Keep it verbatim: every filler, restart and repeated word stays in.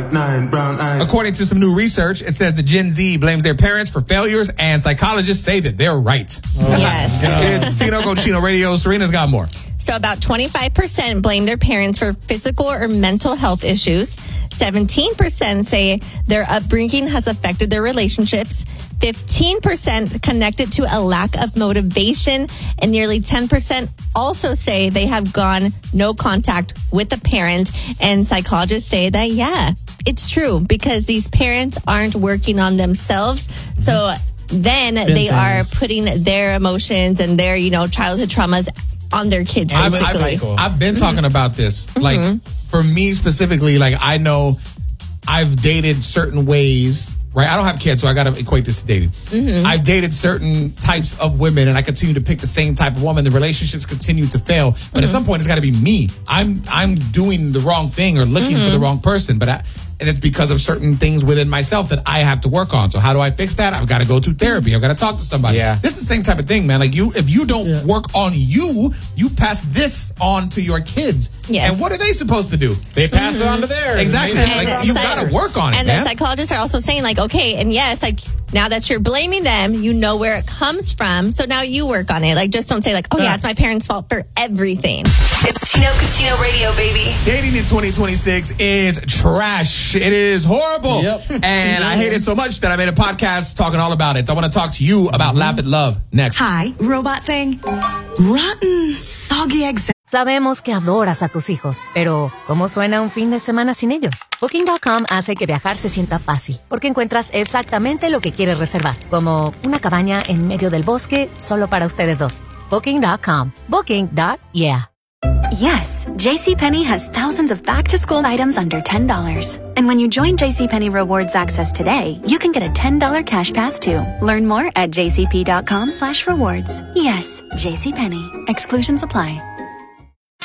five, nine, brown eyes. According to some new research, it says the Gen Z blames their parents for failures, and psychologists say that they're right. Oh. Yes. It's Tino Cochino Radio. Serena's got more. So about twenty-five percent blame their parents for physical or mental health issues. seventeen percent say their upbringing has affected their relationships. fifteen percent connected to a lack of motivation. And nearly ten percent also say they have gone no contact with a parent. And psychologists say that, yeah, it's true because these parents aren't working on themselves. So then Been they are times. putting their emotions and their, you know, childhood traumas on their kids. I've, basically. I've, I've been talking about this. Like, for me specifically, like, I know I've dated certain ways, right? I don't have kids, so I got to equate this to dating. Mm-hmm. I've dated certain types of women, and I continue to pick the same type of woman. The relationships continue to fail. But Mm-hmm. at some point, it's got to be me. I'm I'm doing the wrong thing or looking Mm-hmm. for the wrong person. But I, and it's because of certain things within myself that I have to work on. So how do I fix that? I've got to go to therapy. I've got to talk to somebody. Yeah. This is the same type of thing, man. Like, you, if you don't Yeah. work on you, you pass this on to your kids. Yes. And what are they supposed to do? They pass it on to theirs. Exactly. They pass it Like, on you to got to theirs. work on it, And man. the psychologists are also saying, like, okay, and yes, like, now that you're blaming them, you know where it comes from. So now you work on it. Like, just don't say, like, oh, yeah, it's my parents' fault for everything. It's Tino Cochino Radio, baby. Dating in twenty twenty-six is trash. It is horrible. Yep. And I hate it so much that I made a podcast talking all about it. So I want to talk to you about Laugh at Love next. Hi, robot thing. Rotten, soggy eggs. Sabemos que adoras a tus hijos, pero ¿cómo suena un fin de semana sin ellos? Booking punto com hace que viajar se sienta fácil, porque encuentras exactamente lo que quieres reservar, como una cabaña en medio del bosque solo para ustedes dos. Booking punto com. Booking. Yeah. Yes, JCPenney has thousands of back-to-school items under ten dollars. And when you join JCPenney Rewards Access today, you can get a ten dollars cash pass too. Learn more at jcp.com slash rewards. Yes, JCPenney. Exclusions apply.